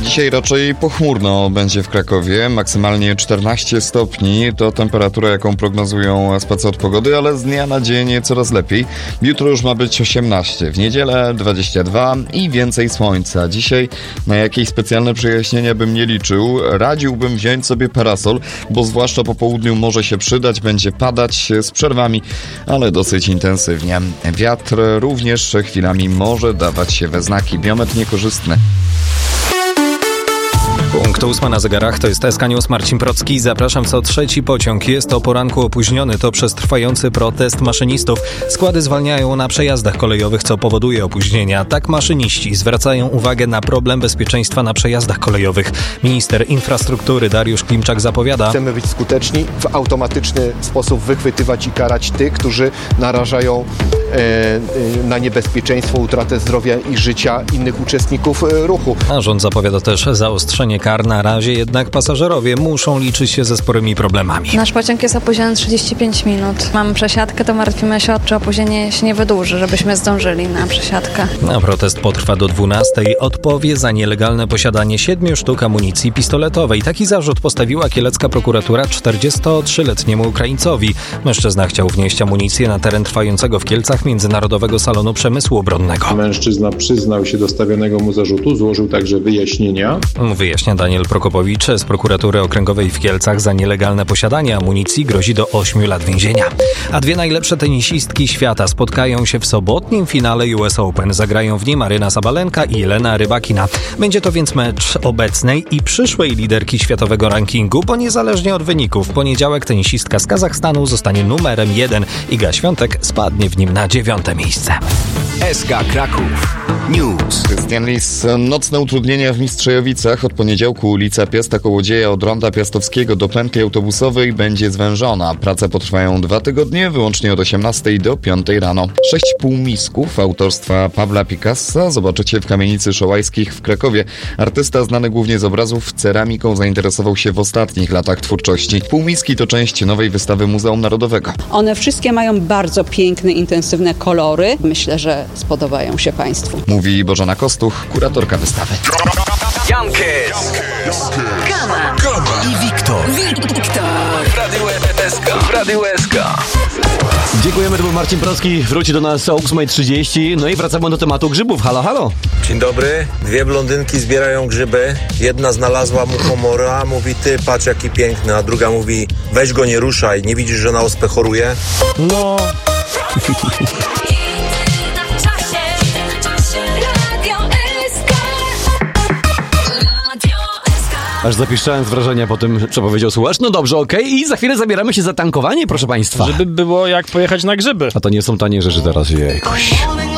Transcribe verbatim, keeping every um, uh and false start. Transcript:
Dzisiaj raczej pochmurno będzie w Krakowie, maksymalnie czternaście stopni, to temperatura, jaką prognozują spacy od pogody, ale z dnia na dzień coraz lepiej. Jutro już ma być osiemnaście, w niedzielę dwadzieścia dwa i więcej słońca. Dzisiaj na jakieś specjalne przejaśnienia bym nie liczył, radziłbym wziąć sobie parasol, bo zwłaszcza po południu może się przydać, będzie padać z przerwami, ale dosyć intensywnie. Wiatr również chwilami może dawać się we znaki, biometr niekorzystny. Punkt ósma na zegarach, to jest S K News, Marcin Procki. Zapraszam, co trzeci pociąg jest o poranku opóźniony. To przez trwający protest maszynistów. Składy zwalniają na przejazdach kolejowych, co powoduje opóźnienia. Tak maszyniści zwracają uwagę na problem bezpieczeństwa na przejazdach kolejowych. Minister infrastruktury Dariusz Klimczak zapowiada: chcemy być skuteczni, w automatyczny sposób wychwytywać i karać tych, którzy narażają e, na niebezpieczeństwo, utratę zdrowia i życia innych uczestników e, ruchu. A rząd zapowiada też zaostrzenie kar. Na razie jednak pasażerowie muszą liczyć się ze sporymi problemami. Nasz pociąg jest opóźniony trzydzieści pięć minut. Mamy przesiadkę, to martwimy się, czy opóźnienie się nie wydłuży, żebyśmy zdążyli na przesiadkę. Na protest potrwa do dwunastej. Odpowie za nielegalne posiadanie siedmiu sztuk amunicji pistoletowej. Taki zarzut postawiła kielecka prokuratura czterdziestotrzyletniemu Ukraińcowi. Mężczyzna chciał wnieść amunicję na teren trwającego w Kielcach Międzynarodowego Salonu Przemysłu Obronnego. Mężczyzna przyznał się do stawionego mu zarzutu, złożył także wyjaśnienia. Wyjaśnia Daniel Prokopowicz z prokuratury okręgowej w Kielcach. Za nielegalne posiadanie amunicji grozi do ośmiu lat więzienia. A dwie najlepsze tenisistki świata spotkają się w sobotnim finale U S Open. Zagrają w nim Aryna Sabalenka i Jelena Rybakina. Będzie to więc mecz obecnej i przyszłej liderki światowego rankingu, bo niezależnie od wyników w poniedziałek tenisistka z Kazachstanu zostanie numerem jeden. Iga Świątek spadnie w nim na dziewiąte miejsce. S K Kraków News. Krystian Lis. Nocne utrudnienia w Mistrzejowicach. Od poniedziałku ulica Piasta Kołodzieja od Ronda Piastowskiego do pętli autobusowej będzie zwężona. Prace potrwają dwa tygodnie, wyłącznie od osiemnastej do piątej rano. Sześć półmisków autorstwa Pawła Picassa zobaczycie w Kamienicy Szołajskich w Krakowie. Artysta znany głównie z obrazów ceramiką zainteresował się w ostatnich latach twórczości. Półmiski to część nowej wystawy Muzeum Narodowego. One wszystkie mają bardzo piękne, intensywne kolory. Myślę, że spodobają się Państwu. Mówi Bożena Kostuch, kuratorka wystawy. Jankes, Kama i Wiktor. Wiktor. W Radiu S K. W Radiu S K. Dziękujemy, to był Marcin Procki. Wróci do nas o ósma trzydzieści. No i wracamy do tematu grzybów. Halo, halo. Dzień dobry. Dwie blondynki zbierają grzyby. Jedna znalazła muchomora, mówi: ty, patrz jaki piękny, a druga mówi: weź go, nie ruszaj, nie widzisz, że na ospę choruje? No... Aż zapiszczałem z wrażenia po tym, co powiedział słuchacz. No dobrze, okej. Okay. I za chwilę zabieramy się za tankowanie, proszę państwa. Żeby było jak pojechać na grzyby. A to nie są tanie rzeczy teraz, jejkuś.